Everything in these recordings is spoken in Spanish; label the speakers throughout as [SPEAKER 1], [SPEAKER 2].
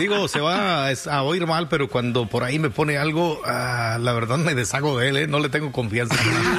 [SPEAKER 1] digo, se va a oír mal, pero cuando por ahí me pone algo, la verdad me deshago de él, no le tengo confianza.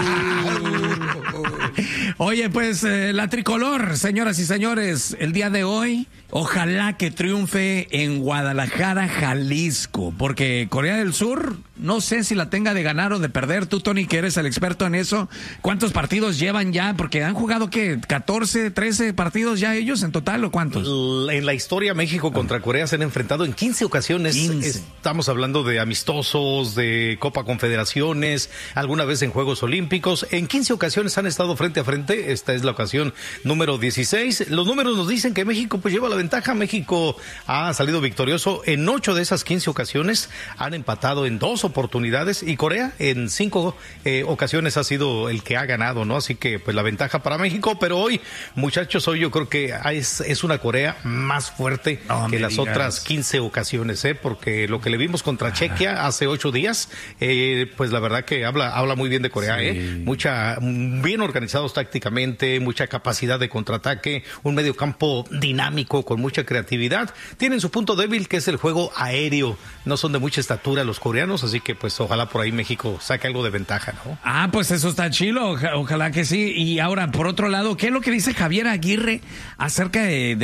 [SPEAKER 2] Oye, pues la tricolor, señoras y señores, el día de hoy, ojalá que triunfe en Guadalajara, Jalisco, porque Corea del Sur, no sé si la tenga de ganar o de perder. Tú, Tony, que eres el experto en eso, ¿cuántos partidos llevan ya? Porque han jugado, ¿qué? ¿14, 13 partidos ya ellos en total o cuántos?
[SPEAKER 1] En la historia, México contra Corea se han enfrentado en 15 ocasiones. 15. Estamos hablando de amistosos, de Copa Confederaciones, alguna vez en Juegos Olímpicos. En 15 ocasiones han estado frente a frente. Esta es la ocasión número 16. Los números nos dicen que México pues lleva la ventaja. México ha salido victorioso en 8 de esas 15 ocasiones. Han empatado en 2 oportunidades y Corea en 5 ocasiones ha sido el que ha ganado, ¿no? Así que pues la ventaja para México. Pero hoy, muchachos, hoy yo creo que es una Corea más fuerte que las otras 15 ocasiones, porque lo que le vimos contra Chequia hace 8 días, pues la verdad que habla muy bien de Corea, sí. Bien organizados tácticamente, mucha capacidad de contraataque, un mediocampo dinámico con mucha creatividad. Tienen su punto débil, que es el juego aéreo. No son de mucha estatura los coreanos, así que pues ojalá por ahí México saque algo de ventaja, ¿no?
[SPEAKER 2] Pues eso está chilo, ojalá que sí. Y ahora, por otro lado, ¿qué es lo que dice Javier Aguirre acerca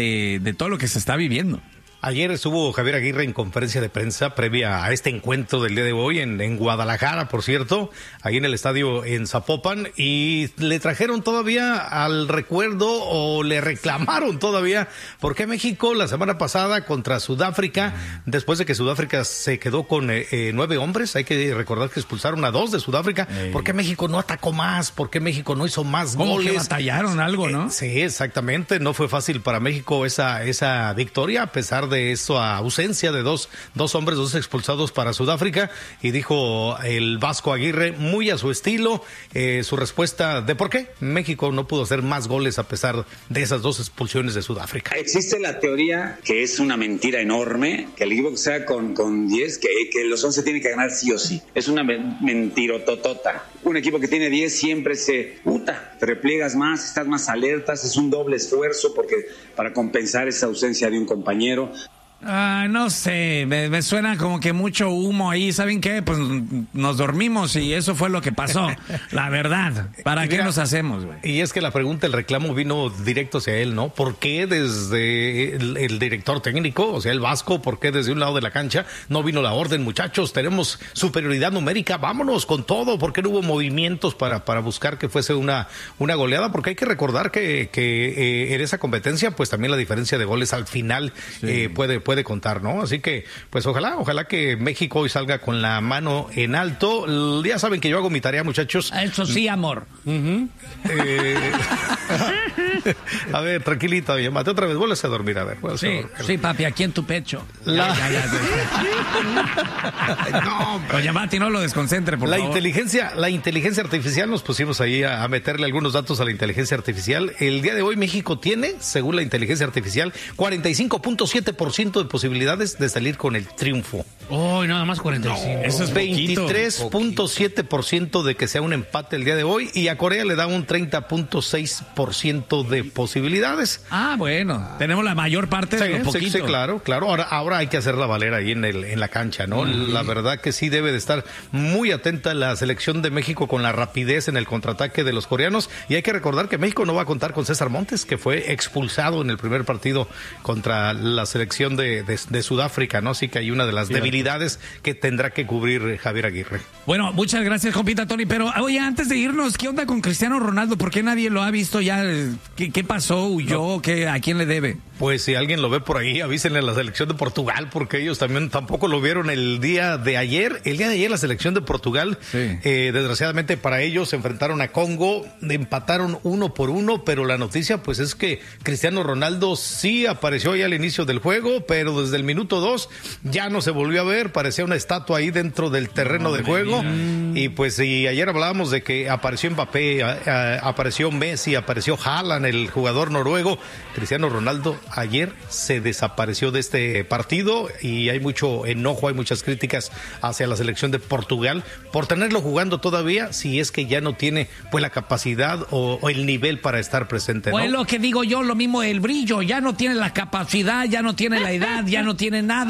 [SPEAKER 2] de todo lo que se está viviendo?
[SPEAKER 1] Ayer estuvo Javier Aguirre en conferencia de prensa previa a este encuentro del día de hoy en Guadalajara, por cierto, ahí en el estadio en Zapopan, y le trajeron todavía al recuerdo o le reclamaron todavía por qué México la semana pasada contra Sudáfrica, después de que Sudáfrica se quedó con 9 hombres, hay que recordar que expulsaron a 2 de Sudáfrica, ¿por qué México no atacó más? ¿Por qué México no hizo más goles?
[SPEAKER 2] Como que batallaron algo, ¿no?
[SPEAKER 1] Sí, exactamente, no fue fácil para México esa victoria, a pesar de eso, ausencia de dos hombres, 2 expulsados para Sudáfrica, y dijo el Vasco Aguirre, muy a su estilo, su respuesta de por qué México no pudo hacer más goles a pesar de esas 2 expulsiones de Sudáfrica.
[SPEAKER 3] Existe la teoría, que es una mentira enorme, que el equipo que sea con 10, que los 11 tienen que ganar sí o sí. Es una mentirototota. Un equipo que tiene 10 siempre te repliegas más, estás más alertas, es un doble esfuerzo porque para compensar esa ausencia de un compañero.
[SPEAKER 2] No sé, me suena como que mucho humo ahí. ¿Saben qué? Pues nos dormimos y eso fue lo que pasó. La verdad, ¿para qué nos hacemos, güey?
[SPEAKER 1] Y es que la pregunta, el reclamo vino directo hacia él, ¿no? ¿Por qué desde el director técnico, o sea, el Vasco, por qué desde un lado de la cancha no vino la orden? Muchachos, tenemos superioridad numérica, vámonos con todo. ¿Por qué no hubo movimientos para buscar que fuese una goleada? Porque hay que recordar que en esa competencia, pues también la diferencia de goles al final puede contar, ¿no? Así que, pues ojalá que México hoy salga con la mano en alto. Ya saben que yo hago mi tarea, muchachos.
[SPEAKER 2] Eso sí, amor.
[SPEAKER 1] A ver, tranquilito, llámate otra vez, vuelves a dormir, a ver.
[SPEAKER 2] Sí, papi, aquí en tu pecho. No, doña Mati, no lo desconcentre, por favor.
[SPEAKER 1] La inteligencia artificial, nos pusimos ahí a meterle algunos datos a la inteligencia artificial. El día de hoy México tiene, según la inteligencia artificial, 45.7% de posibilidades de salir con el triunfo.
[SPEAKER 4] Nada más 45.
[SPEAKER 1] No, eso es 23.7% de que sea un empate el día de hoy, y a Corea le da un 30.6% de posibilidades.
[SPEAKER 2] Bueno, tenemos la mayor parte de un poquito.
[SPEAKER 1] Sí, claro. Ahora hay que hacerla valer ahí en la cancha, ¿no? La verdad que sí debe de estar muy atenta la selección de México con la rapidez en el contraataque de los coreanos, y hay que recordar que México no va a contar con César Montes, que fue expulsado en el primer partido contra la selección de Sudáfrica, ¿no? Así que hay una de las debilidades que tendrá que cubrir Javier Aguirre.
[SPEAKER 2] Bueno, muchas gracias, compita Tony, pero oye, antes de irnos, ¿qué onda con Cristiano Ronaldo? ¿Por qué nadie lo ha visto ya? ¿Qué pasó? ¿Huyó?
[SPEAKER 1] No.
[SPEAKER 2] ¿A quién le debe?
[SPEAKER 1] Pues si alguien lo ve por ahí, avísenle a la selección de Portugal, porque ellos también tampoco lo vieron el día de ayer. El día de ayer la selección de Portugal, desgraciadamente para ellos, se enfrentaron a Congo, empataron 1-1, pero la noticia pues es que Cristiano Ronaldo sí apareció ya al inicio del juego, pero desde el minuto 2 ya no se volvió a ver, parecía una estatua ahí dentro del terreno de juego. Y pues y ayer hablábamos de que apareció Mbappé, apareció Messi, apareció Haaland, el jugador noruego. Cristiano Ronaldo ayer se desapareció de este partido y hay mucho enojo, hay muchas críticas hacia la selección de Portugal por tenerlo jugando todavía, si es que ya no tiene pues la capacidad o el nivel para estar presente, ¿no?
[SPEAKER 2] Pues lo que digo yo, lo mismo el brillo, ya no tiene la capacidad, ya no tiene la edad, ya no tiene nada.